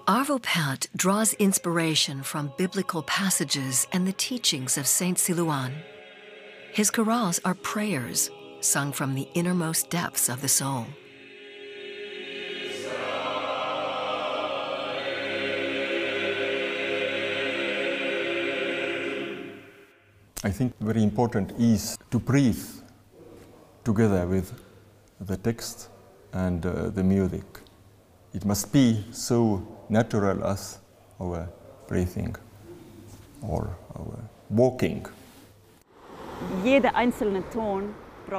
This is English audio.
Arvo Pärt draws inspiration from biblical passages and the teachings of Saint Silouan. His chorales are prayers sung from the innermost depths of the soul. I think very important is to breathe together with the text and the music. It must be so natural as our breathing or our walking. Jeder einzelne Ton